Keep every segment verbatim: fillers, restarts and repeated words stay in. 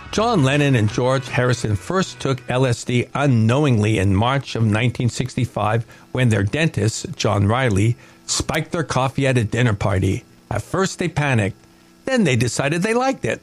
John Lennon and George Harrison first took L S D unknowingly in March of nineteen sixty-five when their dentist, John Riley, spiked their coffee at a dinner party. At first they panicked, then they decided they liked it.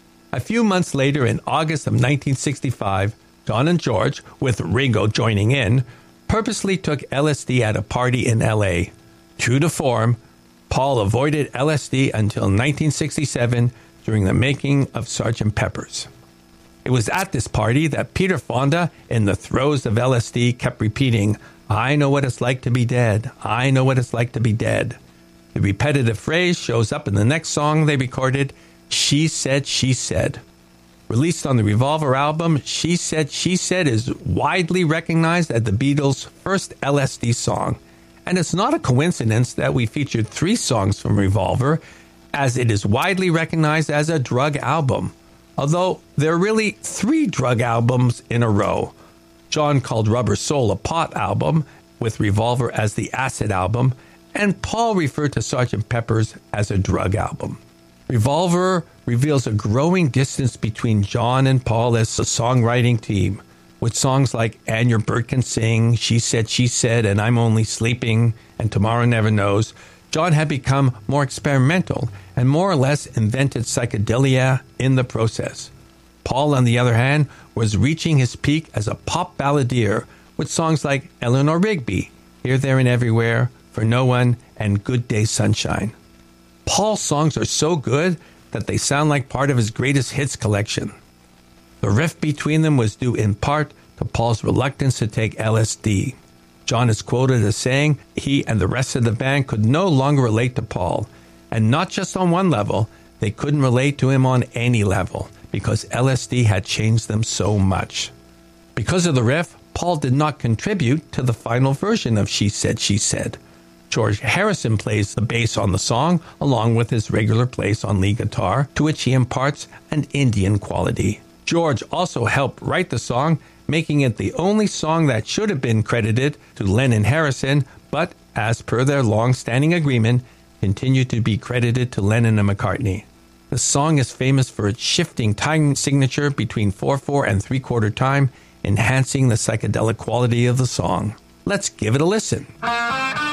A few months later, in August of nineteen sixty-five, John and George, with Ringo joining in, purposely took L S D at a party in L A. True to form, Paul avoided L S D until nineteen sixty-seven during the making of Sergeant Pepper's. It was at this party that Peter Fonda, in the throes of L S D, kept repeating, "I know what it's like to be dead. I know what it's like to be dead." The repetitive phrase shows up in the next song they recorded, She Said, She Said. Released on the Revolver album, She Said, She Said is widely recognized as the Beatles' first L S D song. And it's not a coincidence that we featured three songs from Revolver, as it is widely recognized as a drug album. Although there are really three drug albums in a row. John called Rubber Soul a pot album, with Revolver as the acid album, and Paul referred to Sergeant Pepper's as a drug album. Revolver reveals a growing distance between John and Paul as a songwriting team, with songs like And Your Bird Can Sing, She Said, She Said, and I'm Only Sleeping, and Tomorrow Never Knows. John had become more experimental and more or less invented psychedelia in the process. Paul, on the other hand, was reaching his peak as a pop balladeer with songs like Eleanor Rigby, Here, There, and Everywhere, For No One, and Good Day Sunshine. Paul's songs are so good that they sound like part of his greatest hits collection. The rift between them was due in part to Paul's reluctance to take L S D. John is quoted as saying he and the rest of the band could no longer relate to Paul. And not just on one level, they couldn't relate to him on any level, because L S D had changed them so much. Because of the riff, Paul did not contribute to the final version of She Said, She Said. George Harrison plays the bass on the song, along with his regular place on lead guitar, to which he imparts an Indian quality. George also helped write the song, making it the only song that should have been credited to Lennon Harrison, but, as per their long-standing agreement, continued to be credited to Lennon and McCartney. The song is famous for its shifting time signature between four four and three quarter time, enhancing the psychedelic quality of the song. Let's give it a listen.